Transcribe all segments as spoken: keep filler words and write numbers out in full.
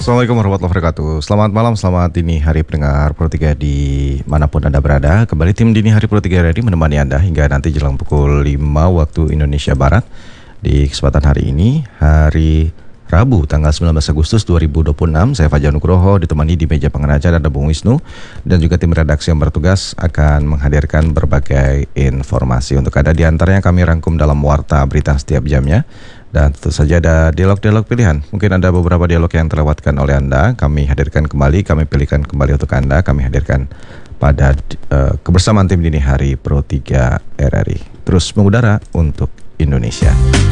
Assalamualaikum warahmatullahi wabarakatuh. Selamat malam, selamat dini hari pendengar Pro tiga di manapun Anda berada. Kembali tim Dini Hari Pro tiga Ready menemani Anda hingga nanti jelang pukul lima waktu Indonesia Barat. Di kesempatan hari ini, hari Rabu tanggal sembilan belas Agustus dua ribu dua puluh enam, saya Fajar Nugroho ditemani di meja pengacara ada Bung Wisnu dan juga tim redaksi yang bertugas akan menghadirkan berbagai informasi untuk Anda. Di antaranya kami rangkum dalam warta berita setiap jamnya. Dan tentu saja ada dialog-dialog pilihan. Mungkin ada beberapa dialog yang terlewatkan oleh Anda. Kami hadirkan kembali, kami pilihkan kembali untuk Anda. Kami hadirkan pada uh, kebersamaan tim Dini Hari Pro tiga R R I. Terus mengudara untuk Indonesia.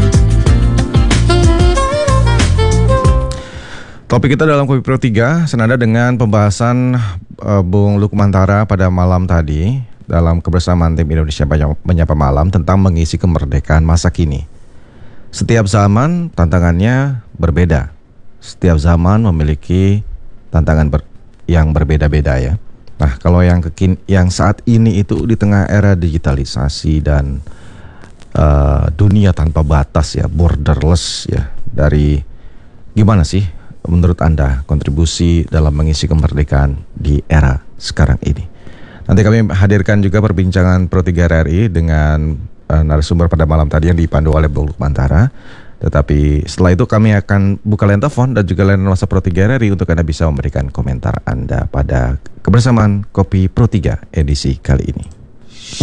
Topik kita dalam Kopi Pro tiga senada dengan pembahasan uh, Bung Lukmantara pada malam tadi dalam kebersamaan tim Indonesia Menyapa Malam tentang mengisi kemerdekaan masa kini. Setiap zaman tantangannya berbeda. Setiap zaman memiliki tantangan ber, yang berbeda-beda ya. Nah, kalau yang kekin, yang saat ini itu di tengah era digitalisasi dan uh, dunia tanpa batas ya, borderless ya. Dari gimana sih menurut Anda kontribusi dalam mengisi kemerdekaan di era sekarang ini? Nanti kami hadirkan juga perbincangan Pro tiga R R I dengan narasumber pada malam tadi yang dipandu oleh Bung Lukmantara. Tetapi setelah itu kami akan buka line telepon dan juga line WhatsApp Pro tiga R R I untuk Anda bisa memberikan komentar Anda pada kebersamaan Kopi Pro tiga edisi kali ini.